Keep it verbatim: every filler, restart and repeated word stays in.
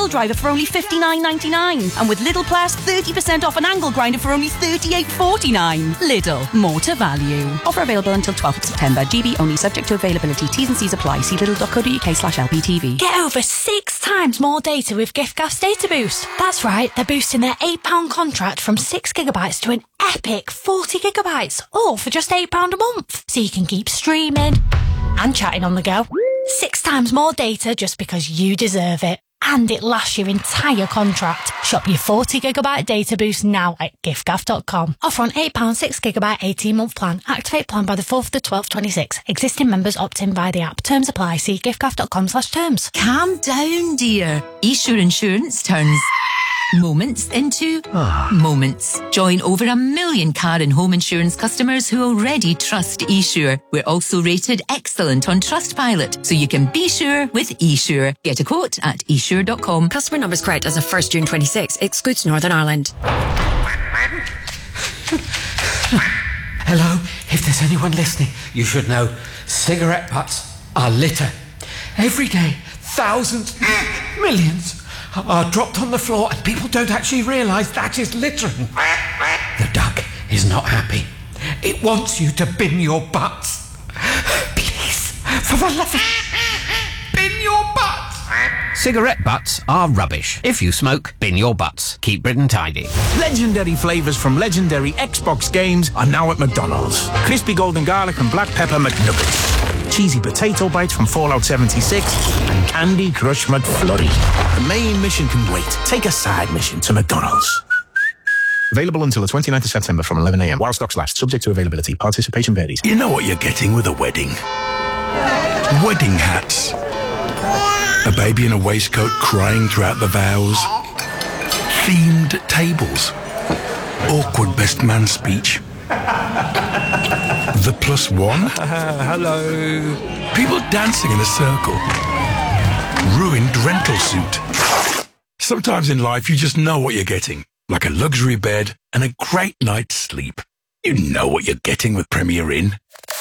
angle grinder for only fifty-nine ninety-nine. And with Lidl Plus, thirty percent off an angle grinder for only thirty-eight forty-nine. Lidl, more to value. Offer available until twelfth of September. G B only, subject to availability. T's and C's apply. See lidl.co.uk slash LPTV. Get over six times more data with giffgaff's Data Boost. That's right, they're boosting their eight pound contract from six gigabytes to an epic forty gigabytes, all for just eight pounds a month. So you can keep streaming and chatting on the go. Six times more data just because you deserve it. And it lasts your entire contract. Shop your forty gigabyte data boost now at giffgaff dot com. Offer on eight pounds six gigabyte eighteen month plan. Activate plan by the fourth of the twelfth twenty-six. Existing members opt in via the app. Terms apply. See giffgaff dot com slash terms. Calm down, dear. eSure Insurance turns moments into moments. Join over a million car and home insurance customers who already trust eSure. We're also rated excellent on Trustpilot, so you can be sure with eSure. Get a quote at e sure dot com. Customer numbers correct as of first June twenty-six. Excludes Northern Ireland. Hello, if there's anyone listening, you should know cigarette butts are litter. Every day, thousands, millions are dropped on the floor and people don't actually realise that is littering. The duck is not happy. It wants you to bin your butts. Please, for the love of... bin your butts! Cigarette butts are rubbish. If you smoke, bin your butts. Keep Britain tidy. Legendary flavours from legendary Xbox games are now at McDonald's. Crispy golden garlic and black pepper McNuggets. Cheesy potato bites from Fallout seventy-six and Candy Crush McFlurry. The main mission can wait. Take a side mission to McDonald's. Available until the twenty-ninth of September from eleven a m while stocks last. Subject to availability. Participation varies. You know what you're getting with a wedding. Wedding hats. A baby in a waistcoat crying throughout the vows. Themed tables. Awkward best man speech. The plus one. Uh, hello. People dancing in a circle. Ruined rental suit. Sometimes in life you just know what you're getting. Like a luxury bed and a great night's sleep. You know what you're getting with Premier Inn.